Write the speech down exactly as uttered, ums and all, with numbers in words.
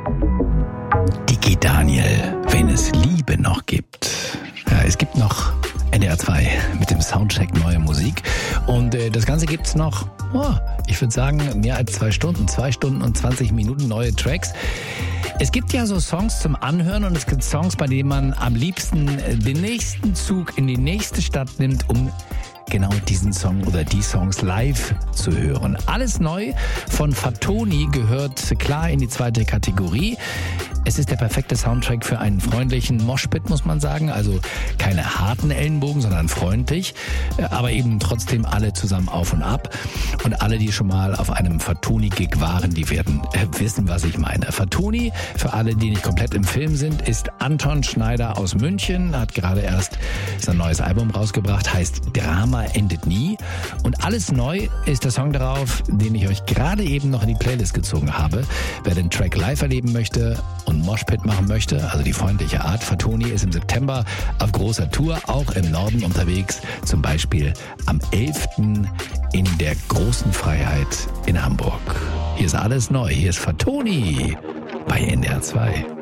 Digi Daniel, wenn es Liebe noch gibt. Ja, es gibt noch N D R zwei mit dem Soundcheck Neue Musik. Und äh, das Ganze gibt's noch, oh, ich würde sagen, mehr als zwei Stunden. Zwei Stunden und zwanzig Minuten neue Tracks. Es gibt ja so Songs zum Anhören und es gibt Songs, bei denen man am liebsten den nächsten Zug in die nächste Stadt nimmt, um genau diesen Song oder die Songs live zu hören. Alles neu von Fatoni gehört klar in die zweite Kategorie. Es ist der perfekte Soundtrack für einen freundlichen Moshpit, muss man sagen. Also keine harten Ellenbogen, sondern freundlich. Aber eben trotzdem alle zusammen auf und ab. Und alle, die schon mal auf einem Fatoni-Gig waren, die werden wissen, was ich meine. Fatoni, für alle, die nicht komplett im Film sind, ist Anton Schneider aus München. Hat gerade erst sein neues Album rausgebracht, heißt Drama endet nie. Und alles neu ist der Song darauf, den ich euch gerade eben noch in die Playlist gezogen habe. Wer den Track live erleben möchte und Moshpit machen möchte, also die freundliche Art. Fatoni ist im September auf großer Tour, auch im Norden unterwegs, zum Beispiel am elften in der Großen Freiheit in Hamburg. Hier ist alles neu, hier ist Fatoni bei N D R zwei.